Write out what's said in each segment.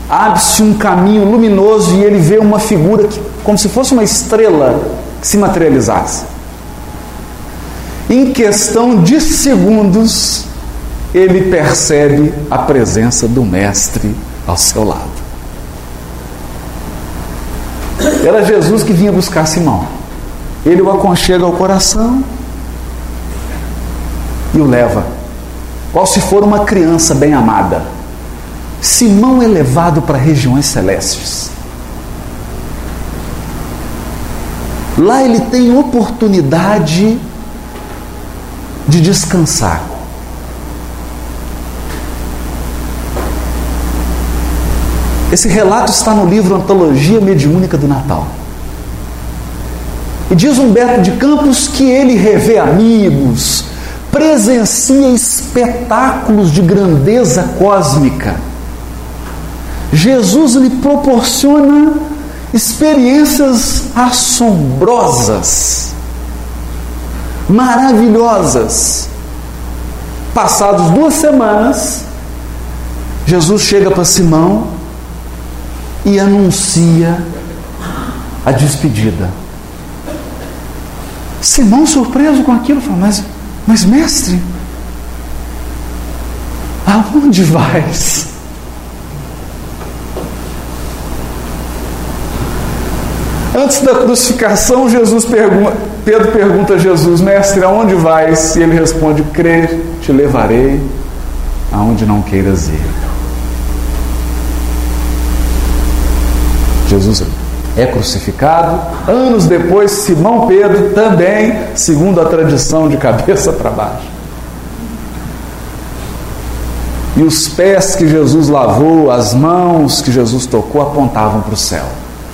abre-se um caminho luminoso e ele vê uma figura que, como se fosse uma estrela que se materializasse. Em questão de segundos, ele percebe a presença do Mestre ao seu lado. Era Jesus que vinha buscar Simão. Ele o aconchega ao coração e o leva, qual se for uma criança bem amada. Simão é levado para regiões celestes. Lá ele tem oportunidade de descansar. Esse relato está no livro Antologia Mediúnica do Natal. E diz Humberto de Campos que ele revê amigos, presencia espetáculos de grandeza cósmica. Jesus lhe proporciona experiências assombrosas, maravilhosas. Passados 2 semanas, Jesus chega para Simão e anuncia a despedida. Simão, surpreso com aquilo, fala: mas mestre, aonde vais? Antes da crucificação, Pedro pergunta a Jesus: mestre, aonde vais? E ele responde: crer, te levarei aonde não queiras ir. Jesus é crucificado. Anos depois, Simão Pedro também, segundo a tradição, de cabeça para baixo. E os pés que Jesus lavou, as mãos que Jesus tocou, apontavam para o céu.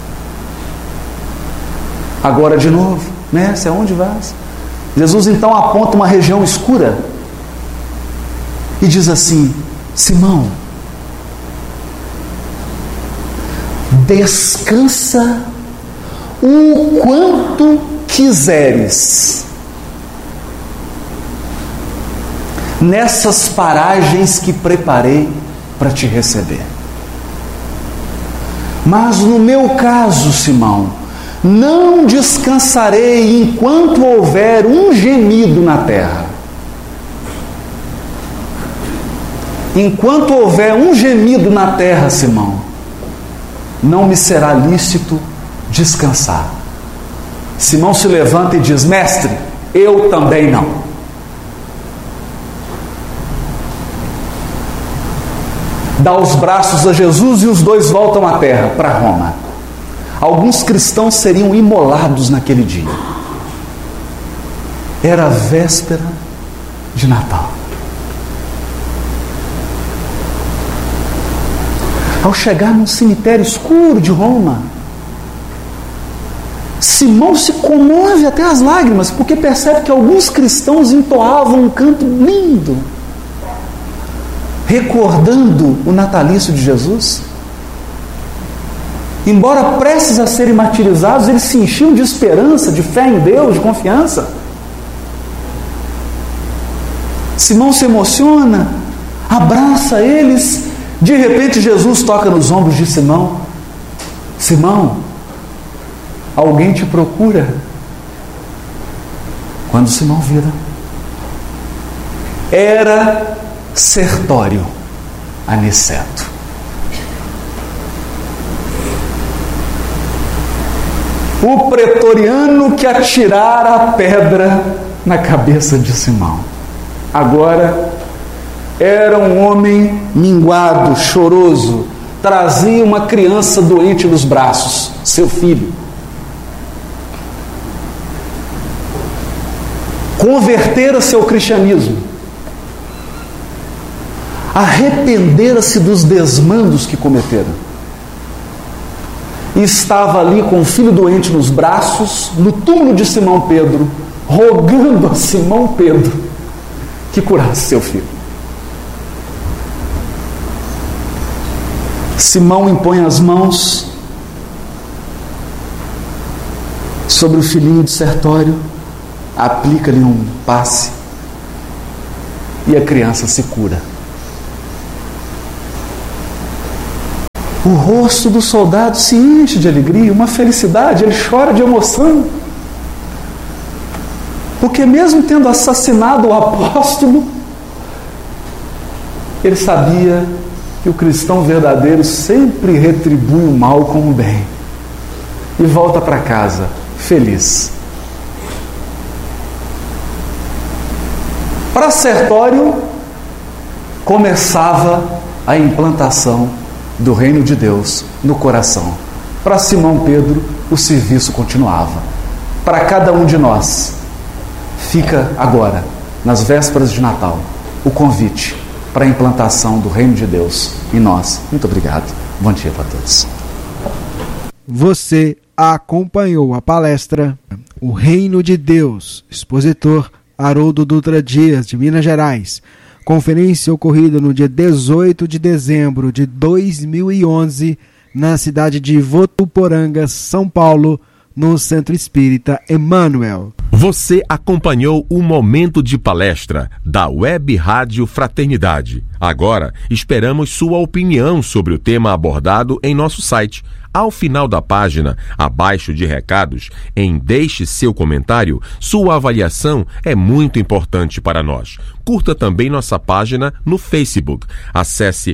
Agora de novo: mestre, aonde vais? Jesus então aponta uma região escura e diz assim: Simão, descansa o quanto quiseres nessas paragens que preparei para te receber. Mas no meu caso, Simão, não descansarei enquanto houver um gemido na terra. Enquanto houver um gemido na terra, Simão, não me será lícito descansar. Simão se levanta e diz: mestre, eu também não. Dá os braços a Jesus e os dois voltam à terra, para Roma. Alguns cristãos seriam imolados naquele dia. Era a véspera de Natal. Ao chegar num cemitério escuro de Roma, Simão se comove até as lágrimas, porque percebe que alguns cristãos entoavam um canto lindo, recordando o natalício de Jesus. Embora prestes a serem martirizados, eles se enchiam de esperança, de fé em Deus, de confiança. Simão se emociona, abraça eles. De repente Jesus toca nos ombros de Simão: Simão, alguém te procura. Quando Simão vira, era Sertório Aniceto. O pretoriano que atirara a pedra na cabeça de Simão. Agora era um homem minguado, choroso, trazia uma criança doente nos braços, seu filho. Convertera-se ao cristianismo, arrependera-se dos desmandos que cometeram, e estava ali com o filho doente nos braços, no túmulo de Simão Pedro, rogando a Simão Pedro que curasse seu filho. Simão impõe as mãos sobre o filhinho de Sertório, aplica-lhe um passe e a criança se cura. o rosto do soldado se enche de alegria, uma felicidade, ele chora de emoção. Porque mesmo tendo assassinado o apóstolo, ele sabia que o cristão verdadeiro sempre retribui o mal com o bem e volta para casa feliz. Para Sertório, começava a implantação do reino de Deus no coração. Para Simão Pedro, o serviço continuava. Para cada um de nós, fica agora, nas vésperas de Natal, o convite para a implantação do reino de Deus em nós. Muito obrigado. Bom dia para todos. Você acompanhou a palestra O Reino de Deus, expositor Haroldo Dutra Dias, de Minas Gerais. Conferência ocorrida no dia 18 de dezembro de 2011, na cidade de Votuporanga, São Paulo, no Centro Espírita Emmanuel. Você acompanhou o momento de palestra da Web Rádio Fraternidade. Agora, esperamos sua opinião sobre o tema abordado em nosso site. Ao final da página, abaixo de recados, em Deixe seu comentário, sua avaliação é muito importante para nós. Curta também nossa página no Facebook. Acesse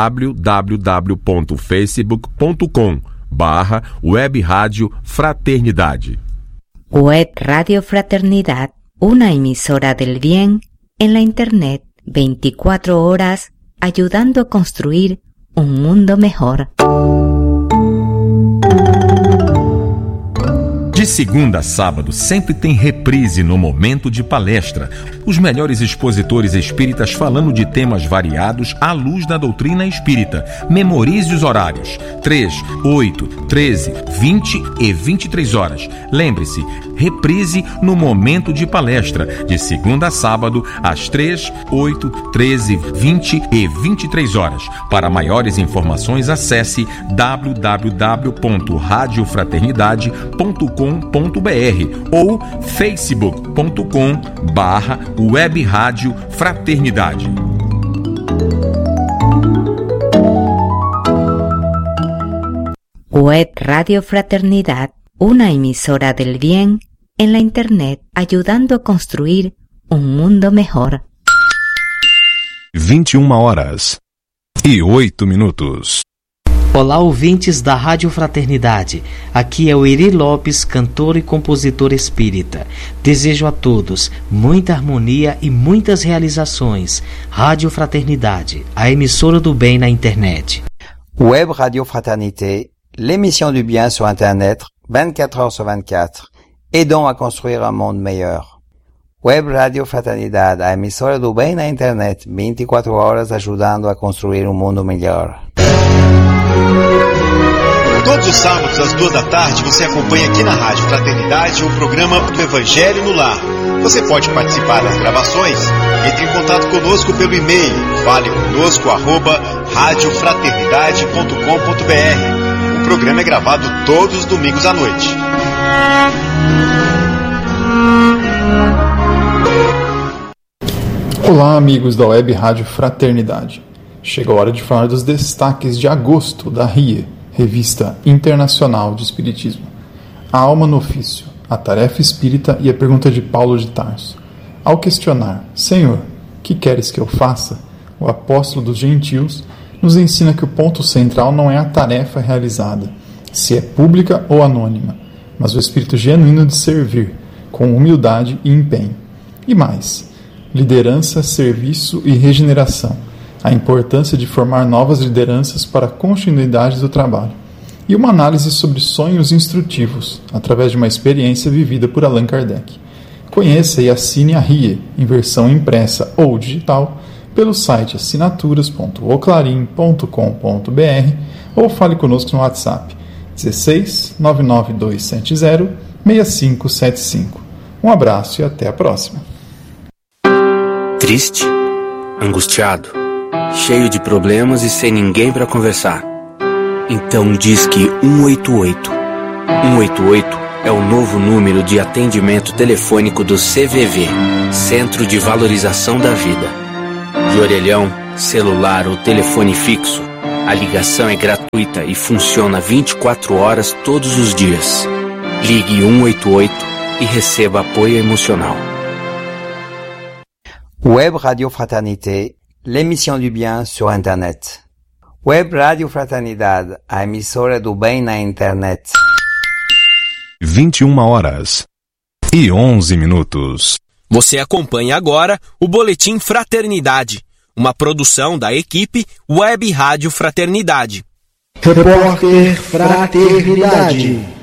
www.facebook.com/Web Rádio Fraternidade. Web Radio Fraternidad, una emisora del bien en la Internet, 24 horas, ayudando a construir un mundo mejor. De segunda a sábado, sempre tem reprise no momento de palestra. Os melhores expositores espíritas falando de temas variados à luz da doutrina espírita. Memorize os horários: 3, 8, 13, 20 e 23 horas. Lembre-se, reprise no momento de palestra, de segunda a sábado, às 3, 8, 13, 20 e 23 horas. Para maiores informações, acesse www.radiofraternidade.com.br ou facebook.com/Web Rádio Fraternidade. Web Radio Fraternidad, una emisora del bien en la Internet, ayudando a construir un mundo mejor. 21h08. Olá, ouvintes da Rádio Fraternidade. Aqui é o Iri Lopes, cantor e compositor espírita. Desejo a todos muita harmonia e muitas realizações. Rádio Fraternidade, a emissora do bem na internet. Web Radio Fraternité, l'émission du bien sur Internet, 24 heures sur 24, aidant à construire un monde meilleur. Web Radio Fraternidade, a emissora do bem na internet, 24 horas ajudando a construir um mundo melhor. Todos os sábados, às 2h, você acompanha aqui na Rádio Fraternidade o programa do Evangelho no Lar. Você pode participar das gravações? Entre em contato conosco pelo e-mail faleconosco@radiofraternidade.com.br. O programa é gravado todos os domingos à noite. Olá, amigos da Web Rádio Fraternidade. Chega a hora de falar dos destaques de agosto da RIE, Revista Internacional de Espiritismo. A alma no ofício, a tarefa espírita e a pergunta de Paulo de Tarso. Ao questionar, Senhor, que queres que eu faça? O apóstolo dos gentios nos ensina que o ponto central não é a tarefa realizada, se é pública ou anônima, mas o espírito genuíno de servir, com humildade e empenho. E mais, liderança, serviço e regeneração, a importância de formar novas lideranças para a continuidade do trabalho, e uma análise sobre sonhos instrutivos, através de uma experiência vivida por Allan Kardec. Conheça e assine a RIE, em versão impressa ou digital, pelo site assinaturas.oclarim.com.br ou fale conosco no WhatsApp 16 99270 6575. Um abraço e até a próxima. Triste, angustiado, cheio de problemas e sem ninguém para conversar. Então Disque 188. 188 é o novo número de atendimento telefônico do CVV, Centro de Valorização da Vida. De orelhão, celular ou telefone fixo, A ligação é gratuita e funciona 24 horas todos os dias. Ligue 188 e receba apoio emocional. Web Radio Fraternité, l'émission du bien sur Internet. Web Radio Fraternidade, a emissora do bem na internet. 21h11. Você acompanha agora o Boletim Fraternidade, uma produção da equipe Web Rádio Fraternidade. Repórter Fraternidade.